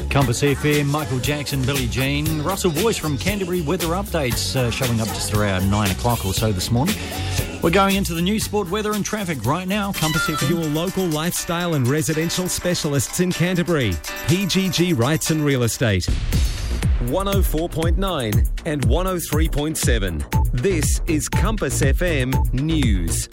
Compass FM, Michael Jackson, Billie Jean, Russell Boyce from Canterbury Weather Updates showing up just around 9 o'clock or so this morning. We're going into the news, sport, weather and traffic right now. Compass FM. Your local lifestyle and residential specialists in Canterbury. PGG Wrightson Real Estate. 104.9 and 103.7. This is Compass FM News.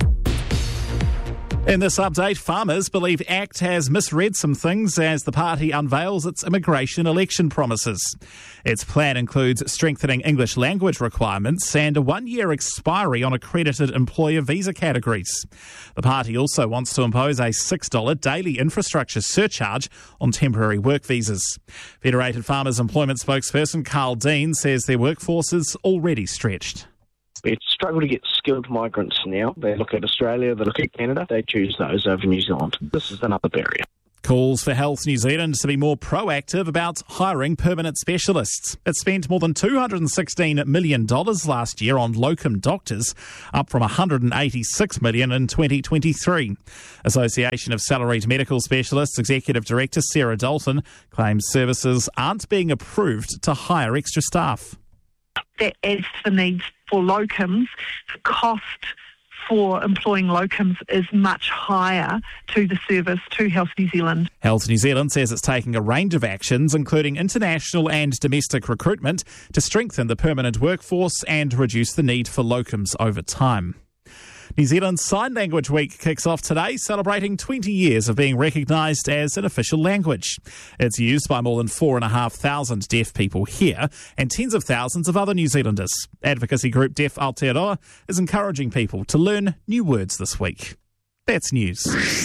In this update, farmers believe ACT has misread some things as the party unveils its immigration election promises. Its plan includes strengthening English language requirements and a one-year expiry on accredited employer visa categories. The party also wants to impose a $6 daily infrastructure surcharge on temporary work visas. Federated Farmers Employment spokesperson Carl Dean says their workforce is already stretched. We struggle to get skilled migrants now. They look at Australia, they look at Canada, they choose those over New Zealand. This is another barrier. Calls for Health New Zealand to be more proactive about hiring permanent specialists. It spent more than $216 million last year on locum doctors, up from $186 million in 2023. Association of Salaried Medical Specialists Executive Director Sarah Dalton claims services aren't being approved to hire extra staff. That adds to the needs for locums. The cost for employing locums is much higher to the service, to Health New Zealand. Health New Zealand says it's taking a range of actions, including international and domestic recruitment, to strengthen the permanent workforce and reduce the need for locums over time. New Zealand's Sign Language Week kicks off today, celebrating 20 years of being recognised as an official language. It's used by more than 4,500 deaf people here and tens of thousands of other New Zealanders. Advocacy group Deaf Aotearoa is encouraging people to learn new words this week. That's news.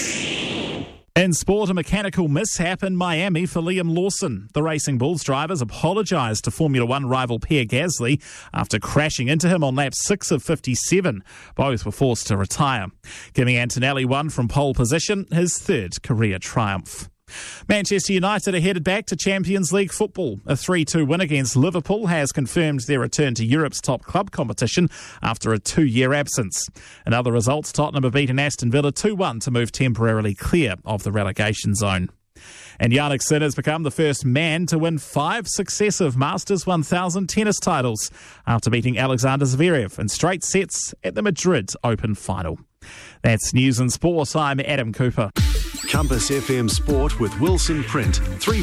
In sport, a mechanical mishap in Miami for Liam Lawson. The Racing Bulls drivers apologised to Formula One rival Pierre Gasly after crashing into him on lap 6 of 57. Both were forced to retire. Kimi Antonelli won from pole position, his third career triumph. Manchester United are headed back to Champions League football. A 3-2 win against Liverpool has confirmed their return to Europe's top club competition after a 2-year absence. In other results, Tottenham have beaten Aston Villa 2-1 to move temporarily clear of the relegation zone. And Jannik Sinner has become the first man to win 5 successive Masters 1000 tennis titles after beating Alexander Zverev in straight sets at the Madrid Open final. That's News and Sport. I'm Adam Cooper. Compass FM Sport with Wilson Print,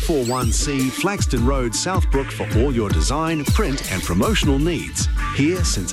341C Flaxton Road, Southbrook for all your design, print and promotional needs. Here since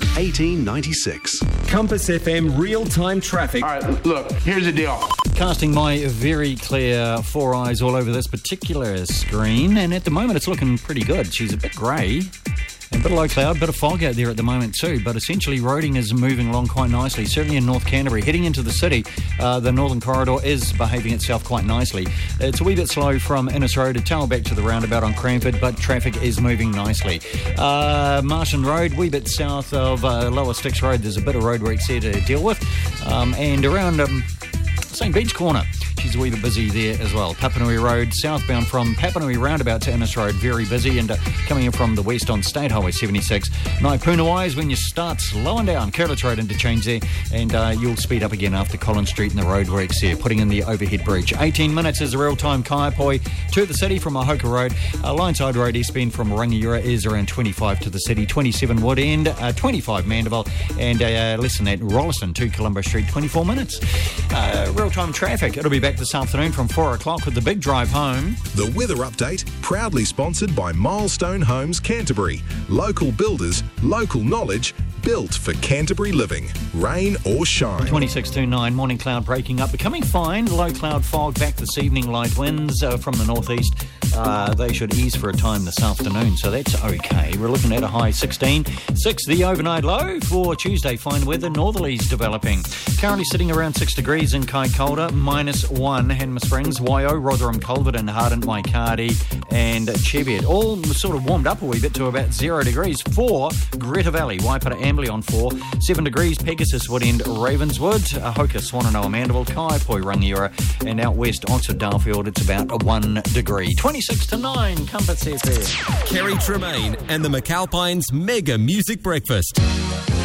1896. Compass FM real-time traffic. All right, look, here's the deal. Casting my very clear 4 eyes all over this particular screen, and at the moment it's looking pretty good. She's a bit grey. A bit of low cloud, bit of fog out there at the moment too, but essentially roading is moving along quite nicely, certainly in North Canterbury. Heading into the city, the Northern Corridor is behaving itself quite nicely. It's a wee bit slow from Innes Road to Tailback to the roundabout on Cranford, but traffic is moving nicely. Martian Road, wee bit south of Lower Styx Road, there's a bit of roadworks there to deal with, and around St Beach Corner, she's a wee bit busy there as well. Papanui Road, southbound from Papanui roundabout to Innes Road, very busy, and coming in from the west on State Highway 76. Naipunawai is when you start slowing down. Curlitz Road interchange there, and you'll speed up again after Collins Street and the roadworks there, putting in the overhead bridge. 18 minutes is a real-time Kaiapoi to the city from Ahoka Road. Lineside Road eastbound from Rangiora is around 25 to the city, 27 Wood End, 25 Mandeville, and less than that, Rolleston to Colombo Street, 24 minutes. Real-time traffic, it'll be back this afternoon from 4 o'clock with the big drive home. The weather update, proudly sponsored by Milestone Homes Canterbury. Local builders, local knowledge, built for Canterbury living. Rain or shine. 26 to 9, morning cloud breaking up, becoming fine. Low cloud fog back this evening, light winds from the northeast. They should ease for a time this afternoon, so that's okay. We're looking at a high 16. 6 the overnight low for Tuesday. Fine weather, northerlies developing. Currently sitting around 6 degrees in Kaikoura, -1 Hanma Springs, Waio, Rotherham, Culverden, Hardin, Waikari and Cheviot. All sort of warmed up a wee bit to about 0 degrees. 4 Greta Valley, Waipara, Amberley on 4. 7 degrees Pegasus Wood End, Ravenswood, Ahoka, Swannanoa, Mandeville, Kaiapoi, Rangiora, and out west Oxford, Darfield, it's about 1 degree. 26 to 9, Compass FM. Kerry Tremaine and the McAlpines Mega Music Breakfast.